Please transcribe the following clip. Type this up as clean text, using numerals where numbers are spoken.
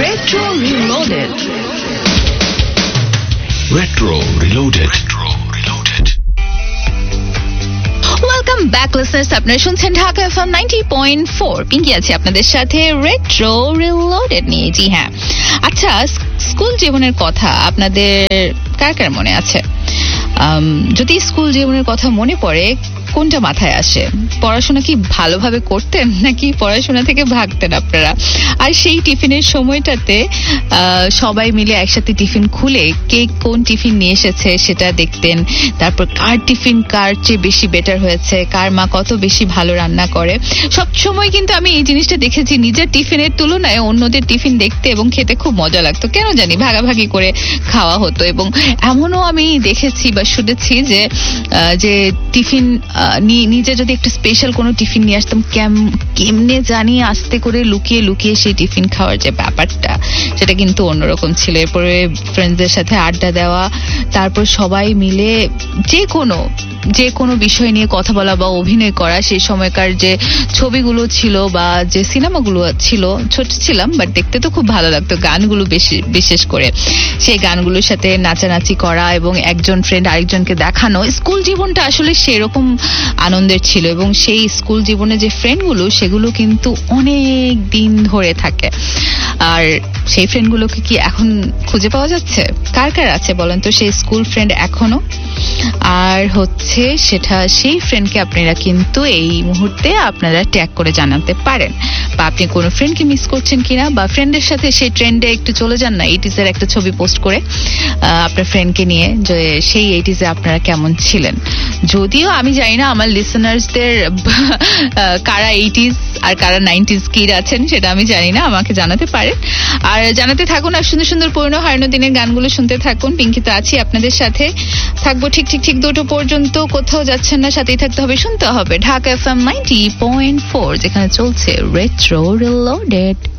Retro Reloaded. Retro Reloaded. Welcome back listeners, আপনারা শুনছেন Dhaka FM 90.4। Pinki আছে আপনাদের সাথে রেট্রো রিলোডেড নিয়ে। জি হ্যাঁ, আচ্ছা, স্কুল জীবনের কথা আপনাদের কার কার মনে আছে? যদি স্কুল জীবনের কথা মনে পড়ে, কোনটা মাথায় আসে? পড়াশোনা কি ভালোভাবে করতেন নাকি পড়াশোনা থেকে ভাগতেন আপনারা? আর সেই টিফিনের সময়টাতে সবাই মিলে একসাথে টিফিন খুলে কে কোন টিফিন নিয়ে এসেছে সেটা দেখতেন। তারপর কার টিফিন কার চেয়ে বেশি বেটার হয়েছে, কার মা কত বেশি ভালো রান্না করে। সব সময় কিন্তু আমি এই জিনিসটা দেখেছি, নিজের টিফিনের তুলনায় অন্যদের টিফিন দেখতে এবং খেতে খুব মজা লাগতো। কেন জানি ভাগাভাগি করে খাওয়া হতো। এবং এমনও আমি দেখেছি বা শুনেছি যে টিফিন নিজে যদি একটা স্পেশাল কোনো টিফিন নিয়ে আসতাম, কেমনে জানি আস্তে করে লুকিয়ে লুকিয়ে সেই টিফিন খাওয়ার যে ব্যাপারটা, সেটা কিন্তু অন্যরকম ছিল। এরপরে ফ্রেন্ডসদের সাথে আড্ডা দেওয়া, তারপর সবাই মিলে যে কোনো বিষয় নিয়ে কথা বলা বা অভিনয় করা। সেই সময়কার যে ছবিগুলো ছিল বা যে সিনেমাগুলো ছিল, ছোট ছিলাম বাট দেখতে তো খুব ভালো লাগতো। গানগুলো বিশেষ করে সেই গানগুলোর সাথে নাচানাচি করা এবং একজন ফ্রেন্ড আরেকজনকে দেখানো। স্কুল জীবনটা আসলে সেরকম আনন্দের ছিল। এবং সেই স্কুল জীবনে যে ফ্রেন্ডগুলো, সেগুলো কিন্তু অনেক দিন ধরে থাকে। আর সেই ফ্রেন্ডগুলোকে কি এখন খুঁজে পাওয়া যাচ্ছে? কার কার আছে বলেন তো সেই স্কুল ফ্রেন্ড এখনো? আর হচ্ছে সেটা সেই ফ্রেন্ডকে আপনারা কিন্তু এই মুহূর্তে আপনারা ট্যাগ করে জানাতে পারেন, বা আপনি কোনো ফ্রেন্ডকে মিস করছেন কিনা, বা ফ্রেন্ডের সাথে সেই ট্রেন্ডে একটু চলে যান না, 80s এর একটা ছবি পোস্ট করে আপনার ফ্রেন্ডকে নিয়ে, যে সেই 80s এ আপনারা কেমন ছিলেন। যদিও আমি জানি না আমার লিসনার্সদের কারা 80s আর কারা 90s কিড আছেন, সেটা আমি জানি না, আমাকে জানাতে পারেন। আর জানাতে থাকুন, আর সুন্দর সুন্দর পুরনো হারানো দিনের গানগুলো শুনতে থাকুন। পিঙ্কি তো আছি আপনাদের সাথে, থাকবো ঠিক 2টো পর্যন্ত। কোথাও যাচ্ছেন না, সাথেই থাকতে হবে, শুনতে হবে ঢাকা এফএম 90.4, যেখানে চলছে রেট্রো রিলোডেড।